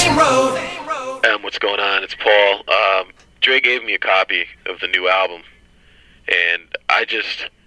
What's going on? It's Paul. Dre gave me a copy of the new album, and I just